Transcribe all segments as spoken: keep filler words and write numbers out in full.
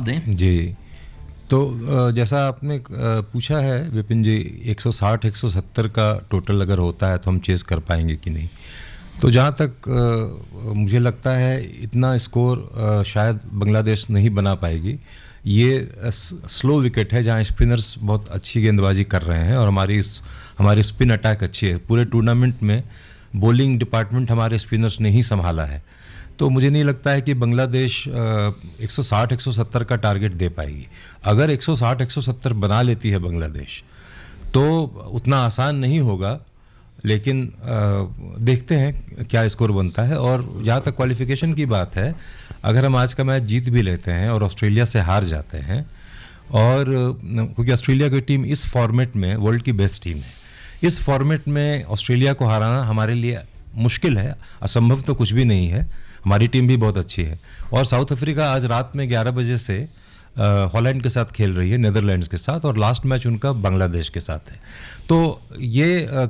जवाब दें। जी, तो जैसा आपने पूछा है विपिन जी, एक सौ साठ एक सौ सत्तर का टोटल अगर होता है तो हम चेस कर पाएंगे कि नहीं। तो जहाँ तक आ, मुझे लगता है इतना स्कोर आ, शायद बांग्लादेश नहीं बना पाएगी। ये स्लो विकेट है जहाँ स्पिनर्स बहुत अच्छी गेंदबाजी कर रहे हैं और हमारी हमारी स्पिन अटैक अच्छी है। पूरे टूर्नामेंट में बॉलिंग डिपार्टमेंट हमारे स्पिनर्स ने ही संभाला है। तो मुझे नहीं लगता है कि बांग्लादेश एक सौ साठ एक सौ सत्तर का टारगेट दे पाएगी। अगर एक सौ साठ एक सौ सत्तर बना लेती है बांग्लादेश तो उतना आसान नहीं होगा, लेकिन आ, देखते हैं क्या स्कोर बनता है। और जहाँ तक क्वालिफिकेशन की बात है, अगर हम आज का मैच जीत भी लेते हैं और ऑस्ट्रेलिया से हार जाते हैं, और क्योंकि ऑस्ट्रेलिया की टीम इस फॉर्मेट में वर्ल्ड की बेस्ट टीम है, इस फॉर्मेट में ऑस्ट्रेलिया को हराना हमारे लिए मुश्किल है, असंभव तो कुछ भी नहीं है। हमारी टीम भी बहुत अच्छी है। और साउथ अफ्रीका आज रात में ग्यारह बजे से हॉलैंड के साथ खेल रही है, नीदरलैंड्स के साथ, और लास्ट मैच उनका बांग्लादेश के साथ है। तो ये आ,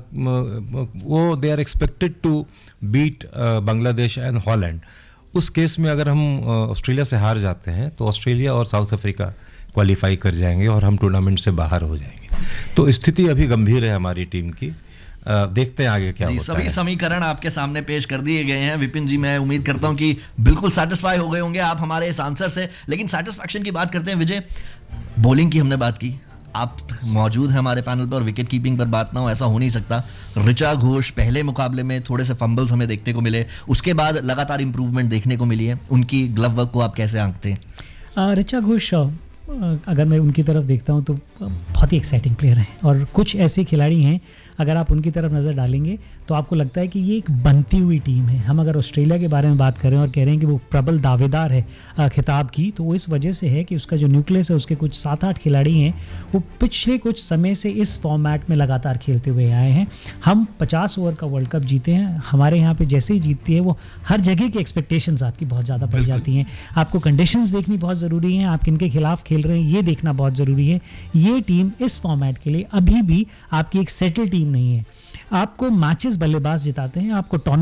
वो they are expected to beat Bangladesh and Holland. उस केस में अगर हम ऑस्ट्रेलिया से हार जाते हैं तो ऑस्ट्रेलिया और साउथ अफ्रीका क्वालिफाई कर जाएंगे और हम टूर्नामेंट से बाहर हो जाएंगे। तो स्थिति अभी गंभीर है हमारी टीम की। Uh, देखते हैं आगे क्या जी, होता सभी है। समीकरण आपके सामने पेश कर दिए गए हैं। विपिन जी, मैं उम्मीद करता हूं कि बिल्कुल सेटिस्फाई हो गए होंगे आप हमारे इस आंसर से। लेकिन सेटिस्फैक्शन की बात करते हैं विजय। बॉलिंग की हमने बात की, आप मौजूद हैं हमारे पैनल पर, और विकेट कीपिंग पर बात ना हो ऐसा हो नहीं सकता। ऋचा घोष पहले मुकाबले में थोड़े से फंबल्स हमें देखने को मिले, उसके बाद लगातार इंप्रूवमेंट देखने को मिली है। उनकी ग्लव वर्क को आप कैसे आंकते हैं? ऋचा घोष, अगर मैं उनकी तरफ देखता हूं तो बहुत ही एक्साइटिंग प्लेयर हैं, और कुछ ऐसे खिलाड़ी हैं अगर आप उनकी तरफ नज़र डालेंगे तो आपको लगता है कि ये एक बनती हुई टीम है। हम अगर ऑस्ट्रेलिया के बारे में बात करें और कह रहे हैं कि वो प्रबल दावेदार है खिताब की, तो वो इस वजह से है कि उसका जो न्यूक्लियस है, उसके कुछ सात आठ खिलाड़ी हैं वो पिछले कुछ समय से इस फॉर्मेट में लगातार खेलते हुए आए हैं। हम पचास ओवर का वर्ल्ड कप जीते हैं, हमारे यहाँ पे जैसे ही जीतती है वो हर जगह की एक्सपेक्टेशंस आपकी बहुत ज़्यादा बढ़ जाती हैं। आपको कंडीशंस देखनी बहुत ज़रूरी है, आप किनके खिलाफ खेल रहे हैं ये देखना बहुत ज़रूरी है। ये टीम इस फॉर्मेट के लिए अभी भी आपकी एक सेटल टीम नहीं है। आपको मैचेस बल्लेबाज जिताते हैं, आपको